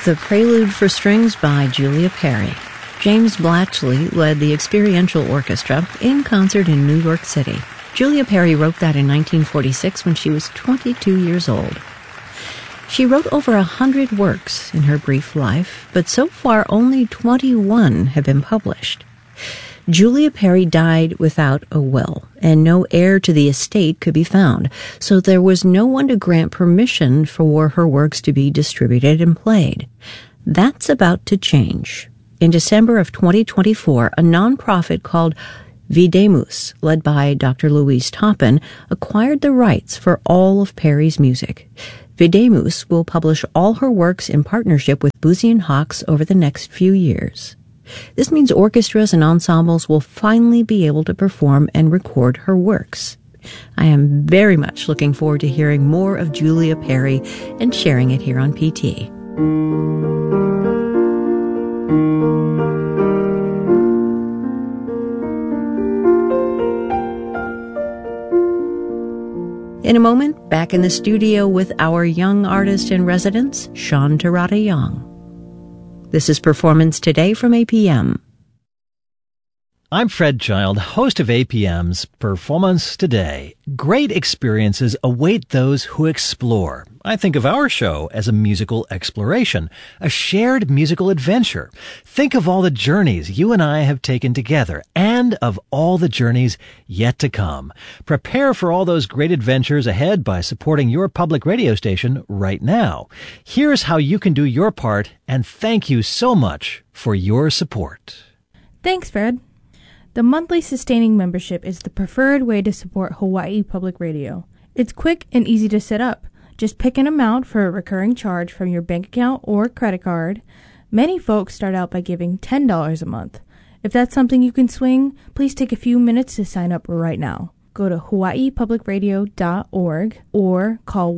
The Prelude for Strings by Julia Perry. James Blatchley led the Experiential Orchestra in concert in New York City. Julia Perry wrote that in 1946 when she was 22 years old. She wrote over 100 works in her brief life, but so far only 21 have been published. Julia Perry died without a will, and no heir to the estate could be found, so there was no one to grant permission for her works to be distributed and played. That's about to change. In December of 2024, a nonprofit called Videmus, led by Dr. Louise Toppin, acquired the rights for all of Perry's music. Videmus will publish all her works in partnership with Boosey and Hawkes over the next few years. This means orchestras and ensembles will finally be able to perform and record her works. I am very much looking forward to hearing more of Julia Perry and sharing it here on PT. In a moment, back in the studio with our young artist in residence, Sean Terada Young. This is Performance Today from APM. I'm Fred Child, host of APM's Performance Today. Great experiences await those who explore. I think of our show as a musical exploration, a shared musical adventure. Think of all the journeys you and I have taken together, and of all the journeys yet to come. Prepare for all those great adventures ahead by supporting your public radio station right now. Here's how you can do your part, and thank you so much for your support. Thanks, Fred. The monthly sustaining membership is the preferred way to support Hawaii Public Radio. It's quick and easy to set up. Just pick an amount for a recurring charge from your bank account or credit card. Many folks start out by giving $10 a month. If that's something you can swing, please take a few minutes to sign up right now. Go to hawaiipublicradio.org or call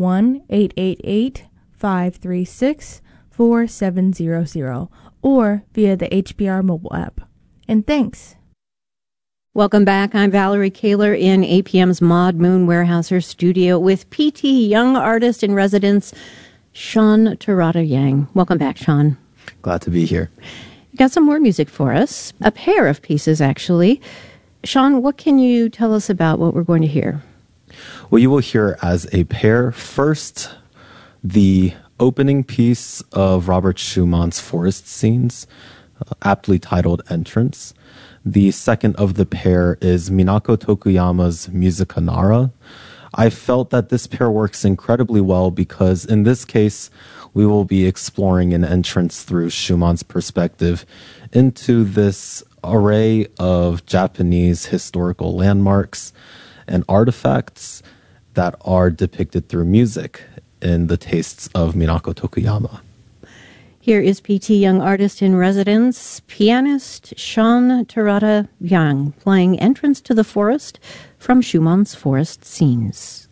1-888-536-4700 or via the HBR mobile app. And thanks. Welcome back. I'm Valerie Kaler in APM's Maud Moon Warehouser studio with PT Young Artist in Residence, Sean Terada Young. Welcome back, Sean. Glad to be here. You got some more music for us, a pair of pieces, actually. Sean, what can you tell us about what we're going to hear? Well, you will hear as a pair. First, the opening piece of Robert Schumann's Forest Scenes, aptly titled Entrance. The second of the pair is Minako Tokuyama's Musica Nara. I felt that this pair works incredibly well because in this case, we will be exploring an entrance through Schumann's perspective into this array of Japanese historical landmarks and artifacts that are depicted through music in the tastes of Minako Tokuyama. Here is PT Young Artist in Residence, pianist Sean Terada Young, playing Entrance to the Forest from Schumann's Forest Scenes.